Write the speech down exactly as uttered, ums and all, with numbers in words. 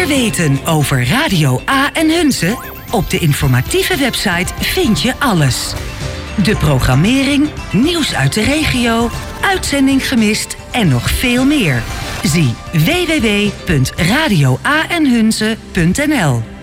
meer weten over Radio A en Hunze? Op de informatieve website vind je alles. De programmering, nieuws uit de regio, uitzending gemist en nog veel meer. Zie w w w punt radio a en hunze punt n l.